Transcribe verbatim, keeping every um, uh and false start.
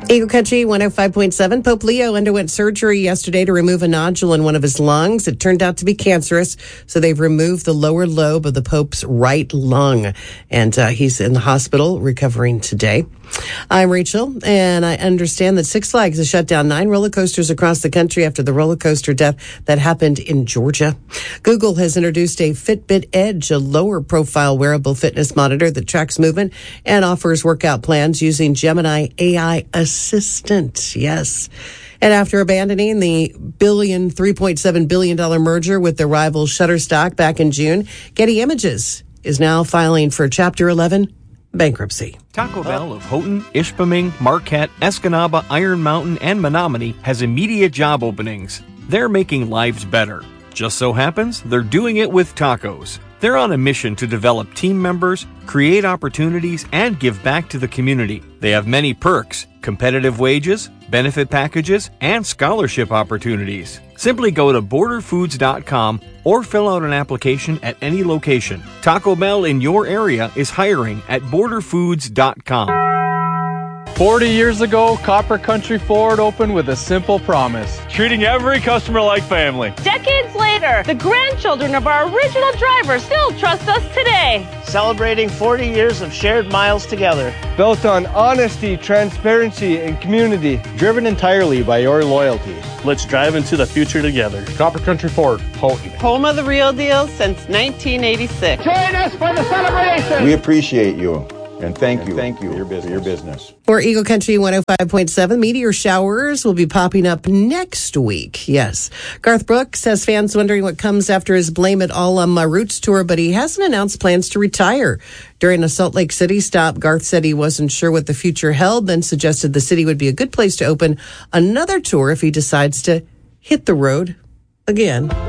Eagle Country one oh five point seven. Pope Leo underwent surgery yesterday to remove a nodule in one of his lungs. It turned out to be cancerous, so they've removed the lower lobe of the Pope's right lung. And uh, he's in the hospital recovering today. I'm Rachel, and I understand that Six Flags has shut down nine roller coasters across the country after the roller coaster death that happened in Georgia. Google has introduced a Fitbit Edge, a lower profile wearable fitness monitor that tracks movement and offers workout plans using Gemini A I Assistant. Yes. And after abandoning the billion, three point seven billion dollars merger with the rival Shutterstock back in June, Getty Images is now filing for Chapter eleven bankruptcy. Taco Bell of Houghton, Ishpeming, Marquette, Escanaba, Iron Mountain, and Menominee has immediate job openings. They're making lives better. Just so happens they're doing it with tacos. They're on a mission to develop team members, create opportunities, and give back to the community. They have many perks, competitive wages, benefit packages, and scholarship opportunities. Simply go to border foods dot com or fill out an application at any location. Taco Bell in your area is hiring at border foods dot com. forty years ago, Copper Country Ford opened with a simple promise: treating every customer like family. Decades later, the grandchildren of our original driver still trust us today. Celebrating forty years of shared miles together. Built on honesty, transparency, and community. Driven entirely by your loyalty. Let's drive into the future together. Copper Country Ford, Houghton. Home of the real deal since nineteen eighty-six. Join us for the celebration. We appreciate you. And thank and you, thank you for your, for your business. For Eagle Country one oh five point seven, meteor showers will be popping up next week. Yes. Garth Brooks has fans wondering what comes after his Blame It All on My Roots tour, but he hasn't announced plans to retire. During a Salt Lake City stop, Garth said he wasn't sure what the future held, then suggested the city would be a good place to open another tour if he decides to hit the road again.